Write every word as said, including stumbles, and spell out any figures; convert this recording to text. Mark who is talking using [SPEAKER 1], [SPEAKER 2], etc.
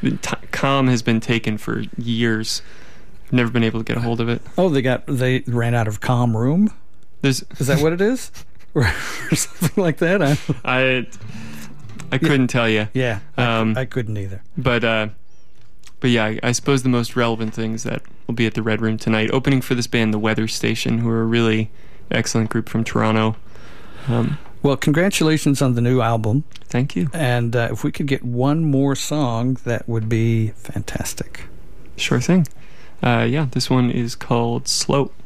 [SPEAKER 1] T- Com has been taken for years. I've never been able to get a hold of it.
[SPEAKER 2] Oh, they got they ran out of Com room.
[SPEAKER 1] There's
[SPEAKER 2] is that what it is, or something like that? I
[SPEAKER 1] I, I couldn't
[SPEAKER 2] yeah.
[SPEAKER 1] tell you.
[SPEAKER 2] Yeah, I,
[SPEAKER 1] um,
[SPEAKER 2] I couldn't either.
[SPEAKER 1] But uh, but yeah, I, I suppose the most relevant things that will be at the Red Room tonight. Opening for this band, the Weather Station, who are a really excellent group from Toronto. Um,
[SPEAKER 2] well, congratulations on the new album.
[SPEAKER 1] Thank you.
[SPEAKER 2] And uh, if we could get one more song, that would be fantastic.
[SPEAKER 1] Sure thing. Uh, yeah, this one is called Slow.